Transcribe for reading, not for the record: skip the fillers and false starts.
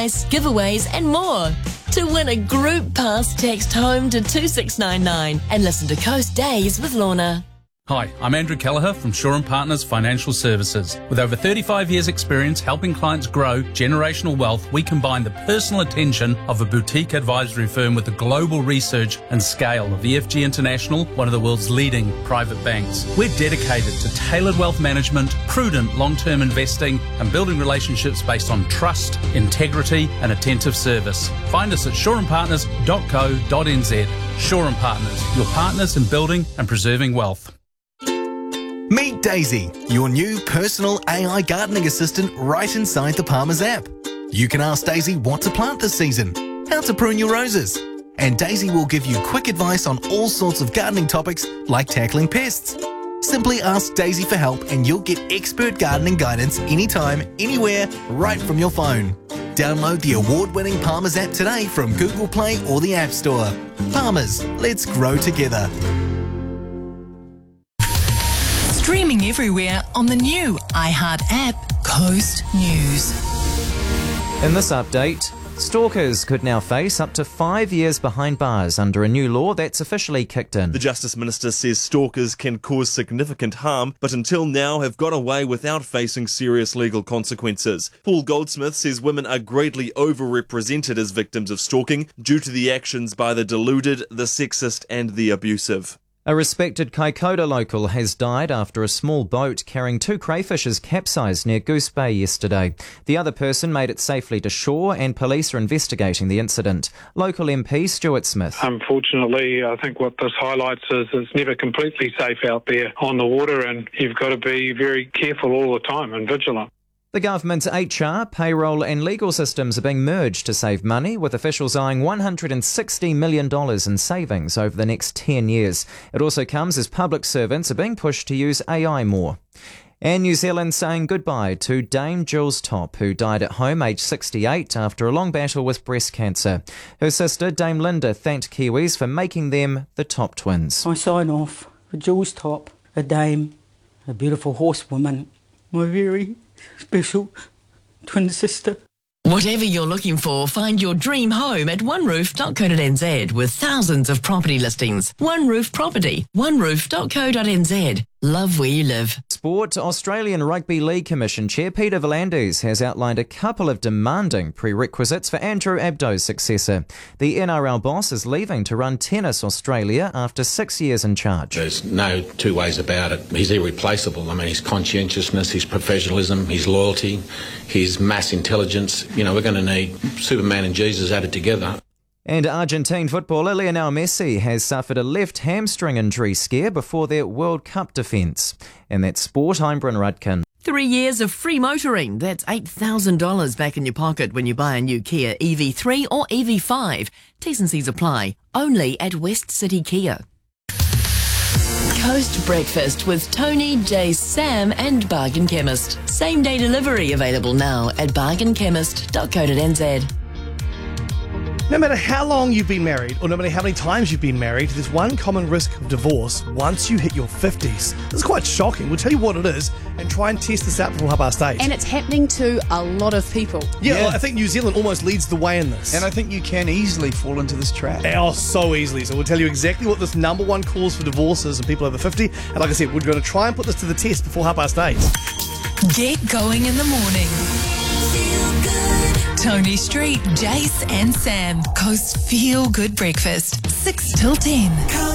advice, giveaways and more. To win a group pass, text HOME to 2699 and listen to Coast Days with Lorna. Hi, I'm Andrew Kelleher from Shaw & Partners Financial Services. With over 35 years' experience helping clients grow generational wealth, we combine the personal attention of a boutique advisory firm with the global research and scale of EFG International, one of the world's leading private banks. We're dedicated to tailored wealth management, prudent long-term investing, and building relationships based on trust, integrity, and attentive service. Find us at shawandpartners.co.nz. Shaw & Partners, your partners in building and preserving wealth. Meet Daisy, your new personal AI gardening assistant right inside the Palmer's app. You can ask Daisy what to plant this season, how to prune your roses, and Daisy will give you quick advice on all sorts of gardening topics like tackling pests. Simply ask Daisy for help and you'll get expert gardening guidance anytime, anywhere, right from your phone. Download the award-winning Palmer's app today from Google Play or the App Store. Palmer's, let's grow together. Streaming everywhere on the new iHeart app, Coast News. In this update, stalkers could now face up to 5 years behind bars under a new law that's officially kicked in. The Justice Minister says stalkers can cause significant harm, but until now have got away without facing serious legal consequences. Paul Goldsmith says women are greatly overrepresented as victims of stalking due to the actions by the deluded, the sexist and the abusive. A respected Kaikoura local has died after a small boat carrying 2 crayfishes capsized near Goose Bay yesterday. The other person made it safely to shore and police are investigating the incident. Local MP Stuart Smith. Unfortunately, I think what this highlights is it's never completely safe out there on the water and you've got to be very careful all the time and vigilant. The government's HR, payroll and legal systems are being merged to save money, with officials eyeing $160 million in savings over the next 10 years. It also comes as public servants are being pushed to use AI more. And New Zealand saying goodbye to Dame Jules Top, who died at home aged 68 after a long battle with breast cancer. Her sister, Dame Linda, thanked Kiwis for making them the Top twins. I sign off for Jules Top, a dame, a beautiful horsewoman, my very special twin sister. Whatever you're looking for, find your dream home at oneroof.co.nz with thousands of property listings. One Roof Property, oneroof.co.nz. Love where you live. Sport. Australian Rugby League Commission Chair Peter V'landys has outlined a couple of demanding prerequisites for Andrew Abdo's successor. The NRL boss is leaving to run Tennis Australia after 6 years in charge. There's no two ways about it. He's irreplaceable. I mean, his conscientiousness, his professionalism, his loyalty, his mass intelligence. You know, we're going to need Superman and Jesus added together. And Argentine footballer Lionel Messi has suffered a left hamstring injury scare before their World Cup defence. And that's sport. I'm Bryn Rudkin. 3 years of free motoring. That's $8,000 back in your pocket when you buy a new Kia EV3 or EV5. T's and C's apply. Only at West City Kia. Coast Breakfast with Tony, Jay, Sam and Bargain Chemist. Same day delivery available now at bargainchemist.co.nz. No matter how long you've been married, or no matter how many times you've been married, there's one common risk of divorce once you hit your 50s. This is quite shocking. We'll tell you what it is and try and test this out before 8:30. And it's happening to a lot of people. Yeah, well, I think New Zealand almost leads the way in this. And I think you can easily fall into this trap. Oh, so easily. So we'll tell you exactly what this number one cause for divorce is in people over 50. And like I said, we're going to try and put this to the test before 8:30. Get going in the morning. Tony Street, Jace and Sam. Coast Feel Good Breakfast. 6 till 10.